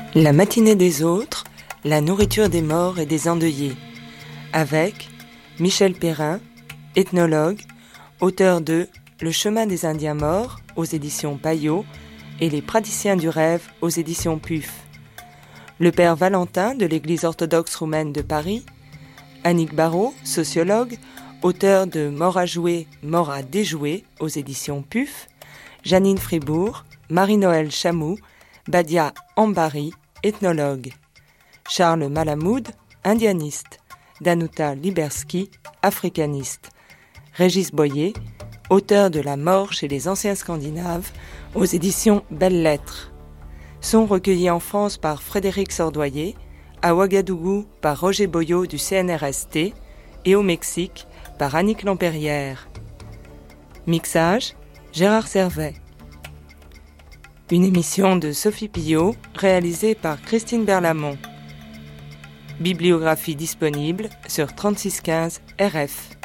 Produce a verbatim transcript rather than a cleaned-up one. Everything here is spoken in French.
La matinée des autres, la nourriture des morts et des endeuillés, avec Michel Perrin, ethnologue, auteur de Le chemin des Indiens morts aux éditions Payot et Les praticiens du rêve aux éditions P U F. Le père Valentin de l'Église orthodoxe roumaine de Paris, Annick Barrault, sociologue, auteur de Mort à jouer, mort à déjouer aux éditions P U F, Janine Fribourg, Marie-Noëlle Chamou, Badia Ambari, ethnologue, Charles Malamoud, indianiste, Danuta Liberski, africaniste, Régis Boyer, auteur de La mort chez les anciens Scandinaves aux éditions Belles Lettres, sont recueillis en France par Frédéric Sordoyer, à Ouagadougou par Roger Boyot du C N R S T et au Mexique par Annick Lampérière. Mixage, Gérard Servet. Une émission de Sophie Pillot, réalisée par Christine Berlamont. Bibliographie disponible sur trente-six quinze R F.